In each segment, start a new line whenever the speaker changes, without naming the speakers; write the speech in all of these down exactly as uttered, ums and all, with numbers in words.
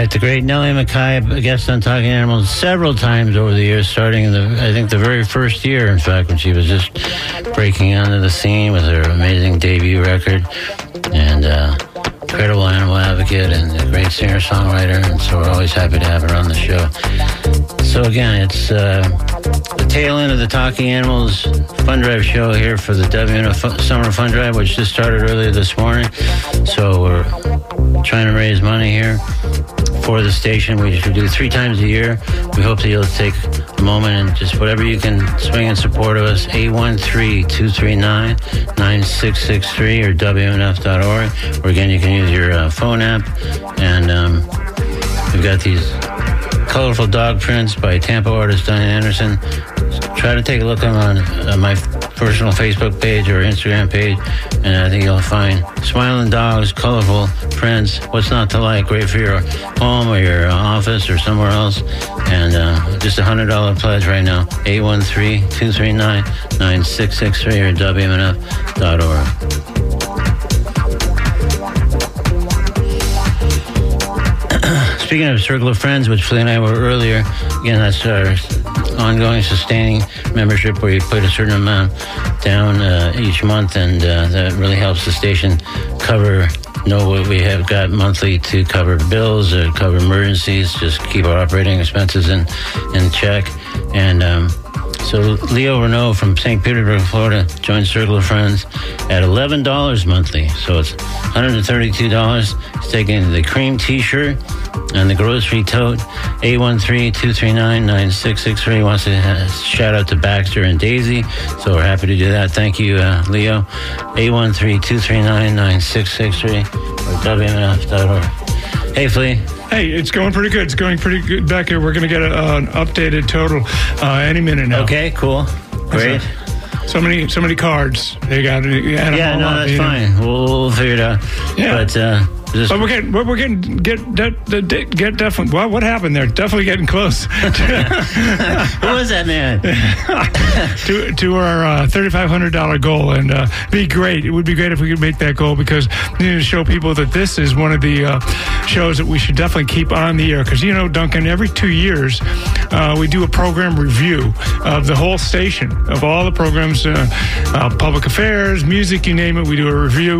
right, the great Nellie McKay, guest on Talking Animals several times over the years, starting in the, I think, the very first year, in fact, when she was just breaking onto the scene with her amazing debut record, and uh, incredible animal advocate and a great singer-songwriter, and so we're always happy to have her on the show. So again, it's uh, the tail end of the Talking Animals Fund Drive show here for the W N F Summer Fund Drive, which just started earlier this morning. So we're trying to raise money here for the station. We should do three times a year. We hope that you'll take a moment and just whatever you can swing in support of us, eight one three, two three nine, nine six six three or W N F dot org. Or again, you can use your uh, phone app. And um, we've got these colorful dog prints by Tampa artist Diane Anderson. Try to take a look on uh, my personal Facebook page or Instagram page, and I think you'll find smiling dogs, colorful prints, what's not to like, great for your home or your office or somewhere else. And uh, just a one hundred dollars pledge right now, eight one three, two three nine, nine six six three or W N F dot org. Speaking of Circle of Friends, which Flea and I were earlier, again, that's our ongoing sustaining membership where you put a certain amount down uh, each month, and uh, that really helps the station cover, know what we have got monthly to cover bills, uh, cover emergencies, just keep our operating expenses in, in check. And um, so Leo Renault from Saint Petersburg, Florida, joined Circle of Friends at eleven dollars monthly. So it's one hundred thirty-two dollars. He's taking the cream T-shirt and the grocery tote. Eight one three, two three nine, nine six six three. Wants to uh, shout out to Baxter and Daisy, so we're happy to do that. Thank you, uh, Leo. eight one three, two three nine, nine six six three or W N F dot org. Hey, Flea.
Hey, it's going pretty good. It's going pretty good back here. We're going to get a, uh, an updated total uh, any minute now.
Okay, cool. Great.
So many, so many cards. They got. Yeah,
yeah no, that's fine. We'll, we'll figure it out.
Yeah.
But, uh, Just
but we're getting, we're getting, get, get, get, get definitely. Well, what happened there? Definitely getting close.
Who was that man?
to to our uh, thirty-five hundred dollars goal, and uh, be great. It would be great if we could make that goal, because we need to show people that this is one of the uh, shows that we should definitely keep on the air. Because you know, Duncan, every two years uh, we do a program review of the whole station, of all the programs, uh, uh, public affairs, music, you name it. We do a review.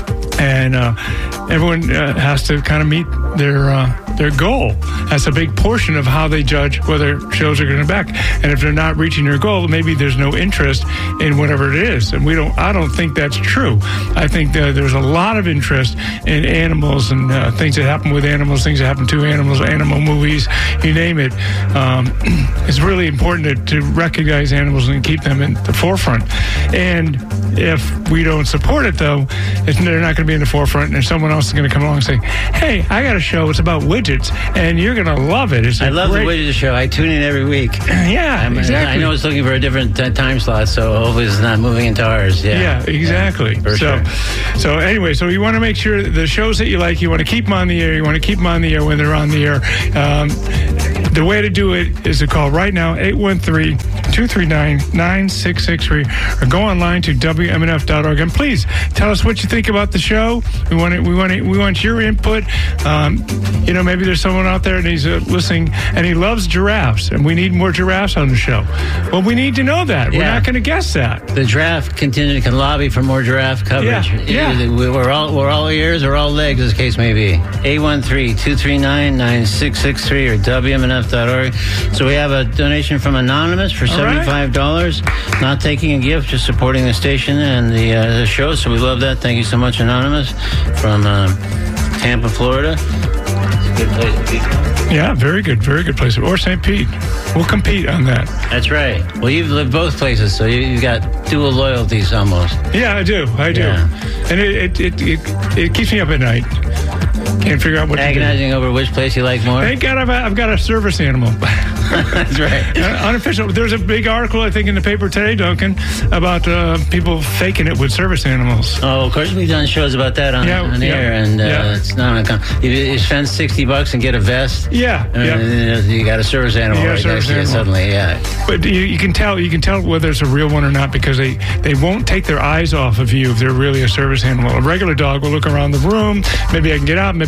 And uh, everyone uh, has to kind of meet their uh, their goal. That's a big portion of how they judge whether shows are going to back. And if they're not reaching their goal, maybe there's no interest in whatever it is. And we don't. I don't think that's true. I think that there's a lot of interest in animals and uh, things that happen with animals, things that happen to animals, animal movies, you name it. Um, it's really important to, to recognize animals and keep them in the forefront. And if we don't support it, though, if they're not going to be in the forefront, and someone else is going to come along and say, hey, I got a show, it's about widgets, and you're going to love it. It's
I love
great...
the widget show. I tune in every week.
Yeah,
I'm,
exactly.
I know it's looking for a different uh, time slot, so hopefully it's not moving into ours. Yeah,
yeah exactly.
Yeah,
so,
sure.
so anyway, so you want to make sure the shows that you like, you want to keep them on the air, you want to keep them on the air when they're on the air. Um, the way to do it is to call right now, eight one three, two three nine, nine six six three, or go online to W M N F dot org, and please tell us what you think about the show. We want it, we want it, we want your input. Um, you know, maybe there's someone out there and he's uh, listening and he loves giraffes, and we need more giraffes on the show. Well, we need to know that. Yeah. We're not going to guess that.
The giraffe contingent can lobby for more giraffe coverage.
Yeah. yeah.
We're all we're all ears or all legs, as the case may be. eight one three, two three nine, nine six six three or W M N F dot org. So we have a donation from Anonymous for seventy-five dollars. Right. Not taking a gift, just supporting the station and the, uh, the show. So we love that. Thank you so much, Anonymous, from uh, Tampa, Florida. It's a good place to be.
Yeah, very good, very good place. Or Saint Pete. We'll compete on that.
That's right. Well, you've lived both places, so you, you've got dual loyalties almost.
Yeah, I do. I do. Yeah. And it, it, it, it, it keeps me up at night. Can't figure out what
Agonizing
to do.
over which place you like more?
Thank God I've, I've got a service animal.
That's right.
Uh, unofficial. There's a big article, I think, in the paper today, Duncan, about uh, people faking it with service animals.
Oh, of course, we've done shows about that on,
yeah,
on the
yeah,
air, and uh,
yeah.
it's not uncommon. You, you spend sixty bucks and get a vest.
Yeah,
and
yeah.
You got a service animal
right
service next to you suddenly. Yeah.
But you, you can tell. You can tell whether it's a real one or not, because they, they won't take their eyes off of you if they're really a service animal. A regular dog will look around the room. Maybe I can get out. Maybe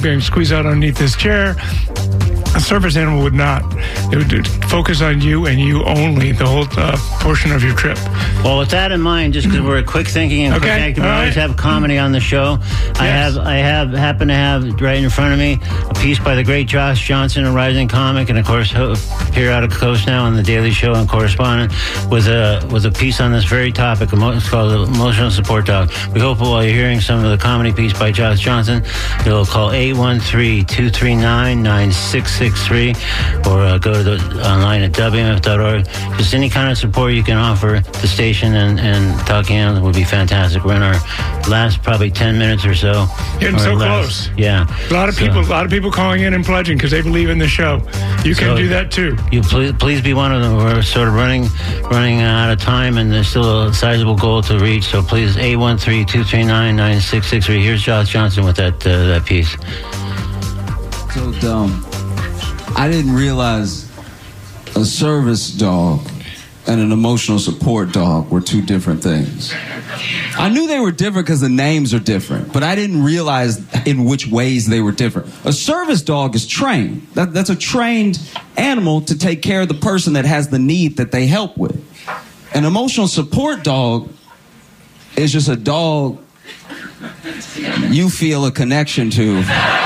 can squeeze out underneath this chair. A service animal would not. It would focus on you and you only the whole uh, portion of your trip.
Well, with that in mind, just because we're quick thinking and
okay.
quick acting, we
All
always
right.
have comedy on the show.
Yes.
I have, I have, happen to have right in front of me a piece by the great Josh Johnson, a rising comic, and of course, ho- periodic host now on the Daily Show and correspondent, with a with a piece on this very topic. It's called the Emotional Support Dog. We hope while you're hearing some of the comedy piece by Josh Johnson, you'll call eight one three, two three nine, nine six six three or uh, go to the online at W M F dot org. Just any kind of support you can offer the station and, and Talking Animals would be fantastic. We're in our last probably ten minutes or so.
Getting
or
so
less.
close.
Yeah.
A lot of
So-
people, a lot of people calling in and pledging because they believe in the show. You can
So-
do that too.
You please, please be one of them. We're sort of running running out of time, and there's still a sizable goal to reach. So please, eight one three, two three nine, nine six six three. Here's Josh Johnson with that uh, that piece.
So dumb. I didn't realize a service dog and an emotional support dog were two different things. I knew they were different because the names are different, but I didn't realize in which ways they were different. A service dog is trained. That, that's a trained animal to take care of the person that has the need that they help with. An emotional support dog is just a dog you feel a connection to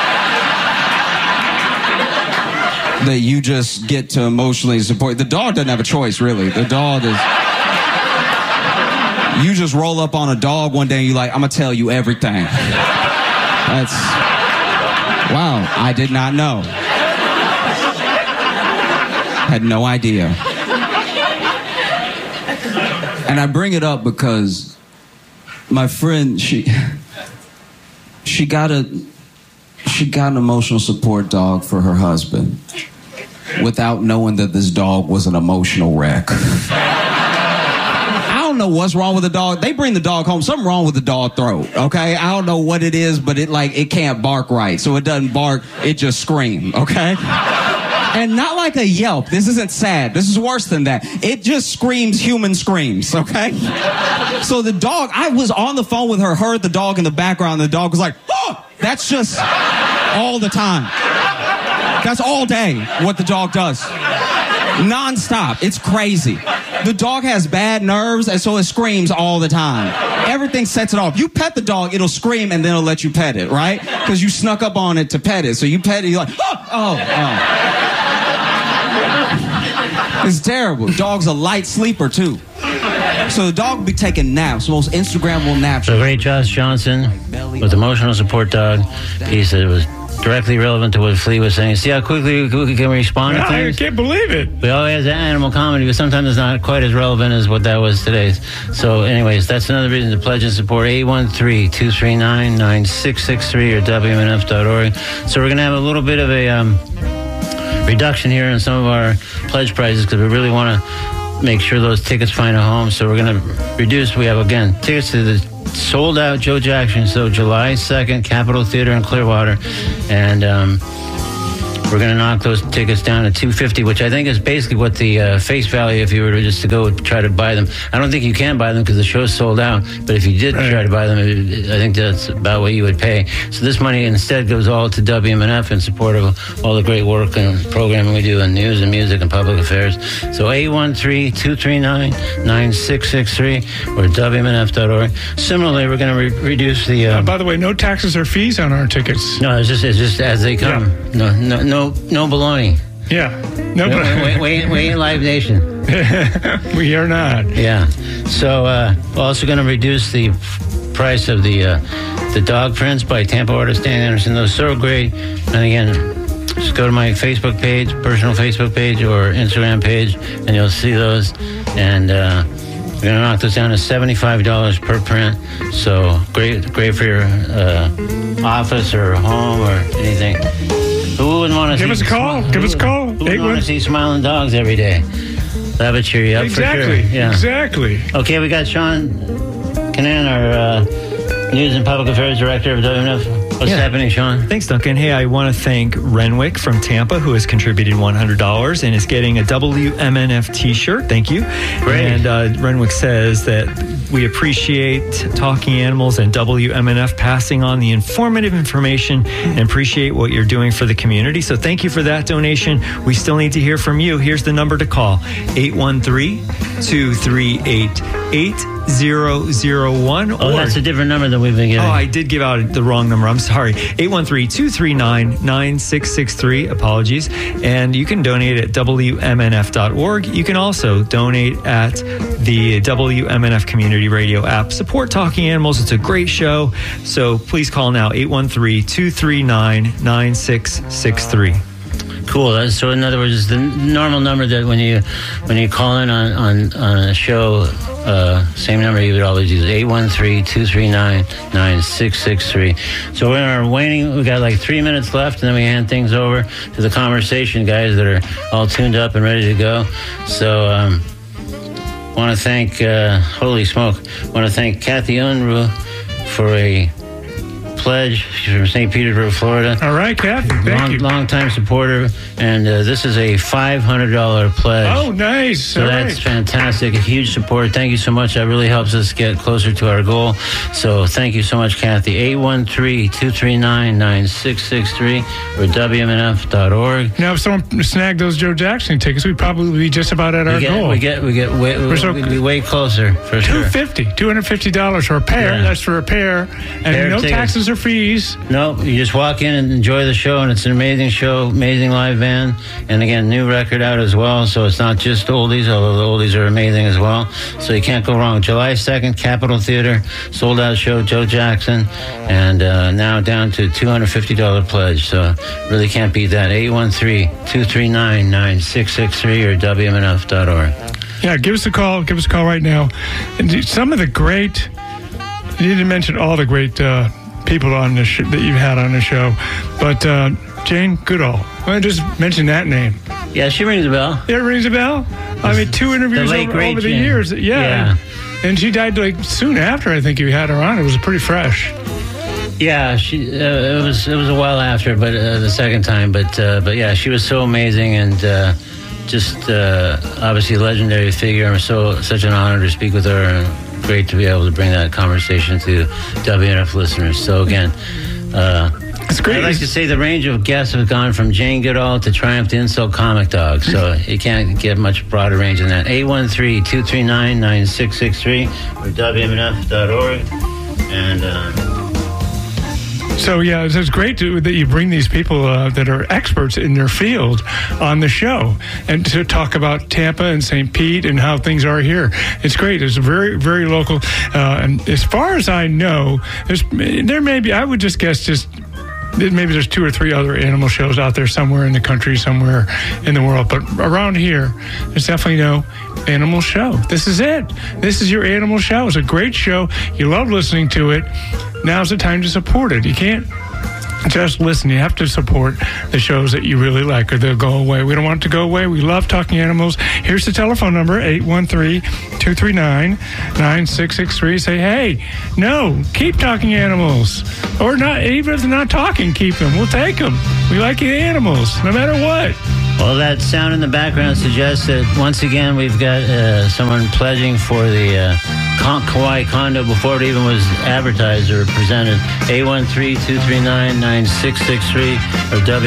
that you just get to emotionally support. The dog doesn't have a choice, really. The dog is... You just roll up on a dog one day and you're like, I'm going to tell you everything. That's... Wow, I did not know. Had no idea. And I bring it up because my friend, she... She got a... She got an emotional support dog for her husband without knowing that this dog was an emotional wreck. I don't know what's wrong with the dog. They bring the dog home. Something wrong with the dog throat, okay? I don't know what it is, but it like it can't bark right. So it doesn't bark, it just screams, okay? And not like a yelp. This isn't sad. This is worse than that. It just screams human screams, okay? So the dog, I was on the phone with her, heard the dog in the background, and the dog was like, oh! That's just all the time. That's all day what the dog does. Non-stop. It's crazy. The dog has bad nerves, and so it screams all the time. Everything sets it off. You pet the dog, it'll scream, and then it'll let you pet it, right? Because you snuck up on it to pet it. So you pet it, you're like, oh, oh, oh. It's terrible. Dog's a light sleeper, too. So the dog will be taking naps, most Instagrammable naps.
So great Josh Johnson with Emotional Support Dog piece that was directly relevant to what Flea was saying. See how quickly we can respond to
I
things?
can't believe it.
We always have animal comedy, but sometimes it's not quite as relevant as what that was today. So anyways, that's another reason to pledge and support. eight one three, two three nine, nine six six three or W M N F dot org. So we're going to have a little bit of a um, reduction here in some of our pledge prices because we really want to make sure those tickets find a home. So we're going to reduce. We have, again, tickets to the sold-out Joe Jackson Show, July second, Capitol Theater in Clearwater. And um, we're going to knock those tickets down to two hundred fifty dollars, which I think is basically what the uh, face value if you were to just to go try to buy them. I don't think you can buy them because the show's sold out. But if you did
Right.
try to buy them, it, I think that's about what you would pay. So this money instead goes all to W M N F in support of all the great work and programming we do in news and music and public affairs. So eight one three, two three nine, nine six six three or W M N F dot org. Similarly, we're going to re- reduce the... Uh,
Uh, by the way, no taxes or fees on our tickets.
no, it's just, it's just as they come.
Yeah.
No, no, no, no baloney.
Yeah. No,
Wait,
but
wait, wait, wait in Live Nation.
we are not.
Yeah. So uh, we're also going to reduce the price of the uh, the dog prints by Tampa artist Dan Anderson. Those are so great. And again, just go to my Facebook page, personal Facebook page or Instagram page, and you'll see those. And uh, we're going to knock those down to seventy-five dollars per print. So great, great for your uh, office or home or anything. Who wouldn't want to
Give
see
us a call. Give us a call.
Who wouldn't want to
eight one
see smiling dogs every day? That would cheer you up
Exactly.
for sure. Yeah.
Exactly.
Okay, we got Sean Canan, our uh, News and Public Affairs Director of W M N F. What's
Yeah.
happening, Sean?
Thanks, Duncan. Hey, I want to thank Renwick from Tampa, who has contributed one hundred dollars and is getting a W M N F t-shirt. Thank you.
Great.
And uh, Renwick says that we appreciate Talking Animals and W M N F passing on the informative information and appreciate what you're doing for the community. So thank you for that donation. We still need to hear from you. Here's the number to call, eight one three, two three eight, eight zero zero one.
Oh, that's a different number than we've been giving.
Oh, I did give out the wrong number. I'm sorry. eight one three, two three nine, nine six six three. Apologies. And you can donate at W M N F dot org. You can also donate at the W M N F Community Radio app. Support Talking Animals. It's a great show. So please call now, eight one three, two three nine, nine six six three.
Cool. That's- So in other words, the normal number that when you when you call in on, on, on a show, uh, same number you would always use, eight one three, two three nine, nine six six three. So we're in our waiting, we got like three minutes left, and then we hand things over to the conversation guys that are all tuned up and ready to go. So um, want to thank, uh, holy smoke, want to thank Kathy Unruh for a pledge. She's from Saint Petersburg, Florida.
All right, Kathy. Thank
long,
you.
long time supporter, and uh, this is a five hundred dollars pledge.
Oh, nice.
So
All
that's
right.
fantastic. A huge support. Thank you so much. That really helps us get closer to our goal. So thank you so much, Kathy. eight one three, two three nine, nine six six three or W M N F dot org.
Now, if someone snagged those Joe Jackson tickets, we'd probably be just about at our
We get,
goal.
we get, we get way,
We're so-
we'd be way closer for
two
sure.
fifty, two hundred fifty dollars for a pair.
Yeah.
That's for a pair, and
Pair of
no
tickets.
taxes or fees.
No, you just walk in and enjoy the show, and it's an amazing show, amazing live band, and again, new record out as well, so it's not just oldies, although the oldies are amazing as well, so you can't go wrong. July second, Capitol Theater, sold-out show, Joe Jackson, and uh, now down to two hundred fifty dollars pledge, so really can't beat that. eight one three, two three nine, nine six six three or W M N F dot org.
Yeah, give us a call. Give us a call right now. And some of the great, you didn't mention all the great uh, people on this sh- that you've had on the show, but uh, Jane Goodall. I just mention that name.
Yeah, she rings a bell.
Yeah, it rings a bell. I mean, two interviews
late,
over,
great
over the
Jane.
years. Yeah.
Yeah.
And she died like soon after. I think you had her on. It was pretty fresh.
Yeah, she. Uh, it was it was a while after, but uh, the second time. But uh, but yeah, she was so amazing and uh, just uh, obviously a legendary figure. I'm so such an honor to speak with her. And great to be able to bring that conversation to W N F listeners. So again, uh,
It's great.
I'd like to say the range of guests have gone from Jane Goodall to Triumph to Insult Comic Dog. So you can't get much broader range than that. eight one three, two three nine, nine six six three or W M N F dot org. And uh,
So yeah, it's it's great to, that you bring these people uh, that are experts in their field on the show and to talk about Tampa and Saint Pete and how things are here. It's great. It's very, very local. Uh, and as far as I know, there's there may be. I would just guess just. Maybe there's two or three other animal shows out there somewhere in the country, somewhere in the world. But around here, there's definitely no animal show. This is it. This is your animal show. It's a great show. You love listening to it. Now's the time to support it. You can't just listen. You have to support the shows that you really like or they'll go away. We don't want it to go away. We love Talking Animals. Here's the telephone number, eight one three, two three nine, nine six six three. Say, hey, no, keep Talking Animals. Or not, even if they're not talking, keep them. We'll take them. We like the animals, no matter what.
well, that sound in the background suggests that once again we've got uh, someone pledging for the uh, Ka- Kauai condo before it even was advertised or presented. eight one three, two three nine, nine six six three or W